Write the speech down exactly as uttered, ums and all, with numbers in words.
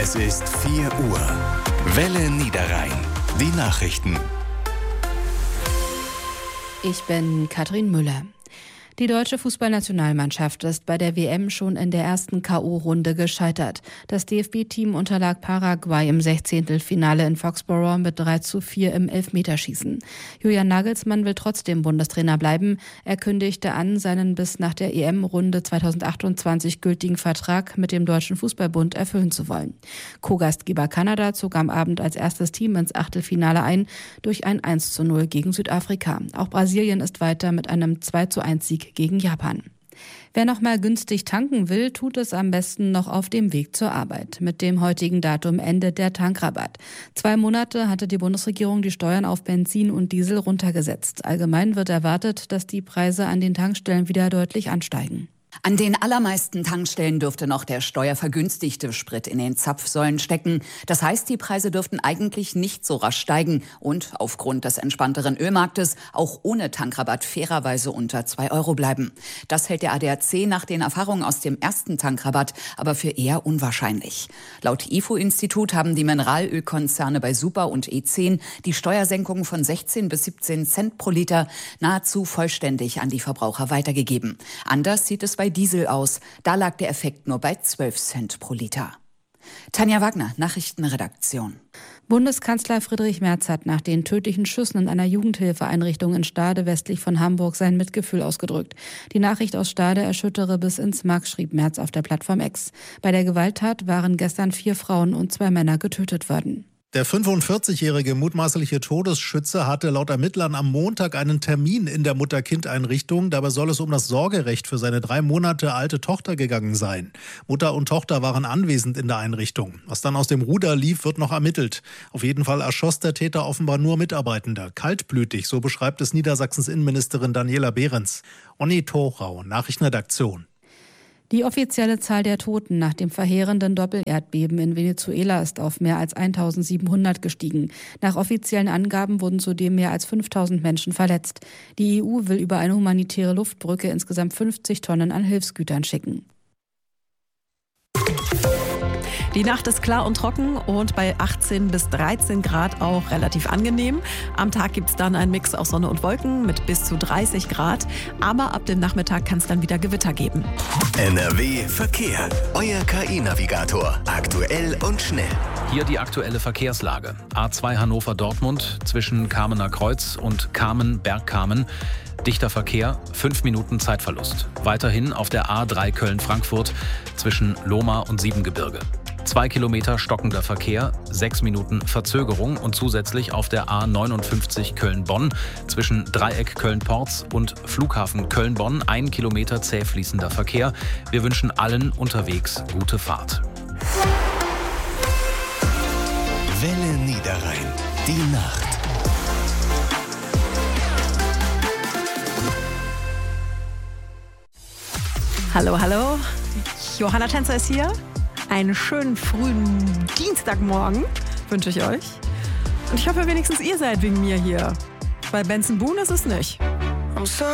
Es ist vier Uhr. Welle Niederrhein. Die Nachrichten. Ich bin Katrin Müller. Die deutsche Fußballnationalmannschaft ist bei der W M schon in der ersten K O-Runde gescheitert. Das D F B-Team unterlag Paraguay im Sechzehntelfinale in Foxborough mit drei zu vier im Elfmeterschießen. Julian Nagelsmann will trotzdem Bundestrainer bleiben. Er kündigte an, seinen bis nach der E M-Runde zweitausendachtundzwanzig gültigen Vertrag mit dem Deutschen Fußballbund erfüllen zu wollen. Co-Gastgeber Kanada zog am Abend als erstes Team ins Achtelfinale ein durch ein eins zu null gegen Südafrika. Auch Brasilien ist weiter mit einem zwei zu eins Sieg gegen Japan. Wer noch mal günstig tanken will, tut es am besten noch auf dem Weg zur Arbeit. Mit dem heutigen Datum endet der Tankrabatt. Zwei Monate hatte die Bundesregierung die Steuern auf Benzin und Diesel runtergesetzt. Allgemein wird erwartet, dass die Preise an den Tankstellen wieder deutlich ansteigen. An den allermeisten Tankstellen dürfte noch der steuervergünstigte Sprit in den Zapfsäulen stecken. Das heißt, die Preise dürften eigentlich nicht so rasch steigen und aufgrund des entspannteren Ölmarktes auch ohne Tankrabatt fairerweise unter zwei Euro bleiben. Das hält der A D A C nach den Erfahrungen aus dem ersten Tankrabatt aber für eher unwahrscheinlich. Laut I F O-Institut haben die Mineralölkonzerne bei Super und E zehn die Steuersenkung von sechzehn bis siebzehn Cent pro Liter nahezu vollständig an die Verbraucher weitergegeben. Anders sieht es bei Diesel aus. Da lag der Effekt nur bei zwölf Cent pro Liter. Tanja Wagner, Nachrichtenredaktion. Bundeskanzler Friedrich Merz hat nach den tödlichen Schüssen in einer Jugendhilfeeinrichtung in Stade westlich von Hamburg sein Mitgefühl ausgedrückt. Die Nachricht aus Stade erschüttere bis ins Mark, schrieb Merz auf der Plattform X. Bei der Gewalttat waren gestern vier Frauen und zwei Männer getötet worden. Der fünfundvierzigjährige mutmaßliche Todesschütze hatte laut Ermittlern am Montag einen Termin in der Mutter-Kind-Einrichtung. Dabei soll es um das Sorgerecht für seine drei Monate alte Tochter gegangen sein. Mutter und Tochter waren anwesend in der Einrichtung. Was dann aus dem Ruder lief, wird noch ermittelt. Auf jeden Fall erschoss der Täter offenbar nur Mitarbeitende. Kaltblütig, so beschreibt es Niedersachsens Innenministerin Daniela Behrens. Onni Thorau, Nachrichtenredaktion. Die offizielle Zahl der Toten nach dem verheerenden Doppelerdbeben in Venezuela ist auf mehr als eintausendsiebenhundert gestiegen. Nach offiziellen Angaben wurden zudem mehr als fünftausend Menschen verletzt. Die E U will über eine humanitäre Luftbrücke insgesamt fünfzig Tonnen an Hilfsgütern schicken. Die Nacht ist klar und trocken und bei achtzehn bis dreizehn Grad auch relativ angenehm. Am Tag gibt es dann einen Mix aus Sonne und Wolken mit bis zu dreißig Grad. Aber ab dem Nachmittag kann es dann wieder Gewitter geben. N R W Verkehr. Euer K I-Navigator. Aktuell und schnell. Hier die aktuelle Verkehrslage. A zwei Hannover-Dortmund zwischen Kamener Kreuz und Kamen-Bergkamen. Dichter Verkehr, fünf Minuten Zeitverlust. Weiterhin auf der A drei Köln-Frankfurt zwischen Lohmar und Siebengebirge. Zwei Kilometer stockender Verkehr, sechs Minuten Verzögerung und zusätzlich auf der A neunundfünfzig Köln-Bonn zwischen Dreieck Köln-Porz und Flughafen Köln-Bonn ein Kilometer zäh fließender Verkehr. Wir wünschen allen unterwegs gute Fahrt. Welle Niederrhein. Die Nacht. Hallo, hallo. Johanna Tänzer ist hier. Einen schönen frühen Dienstagmorgen wünsche ich euch. Und ich hoffe wenigstens, ihr seid wegen mir hier. Bei Benson Boone ist es nicht.